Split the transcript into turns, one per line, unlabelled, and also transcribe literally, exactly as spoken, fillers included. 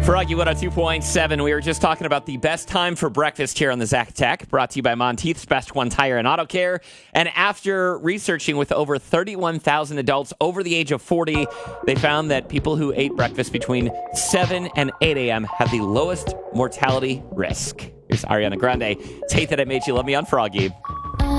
Froggy one oh two point seven. We were just talking about the best time for breakfast here on the Zack Tech, brought to you by Monteith's Best One Tire and Auto Care. And after researching with over thirty-one thousand adults over the age of forty, they found that people who ate breakfast between seven and eight a.m. have the lowest mortality risk. Here's Ariana Grande. It's Hate That I Made You Love Me on Froggy.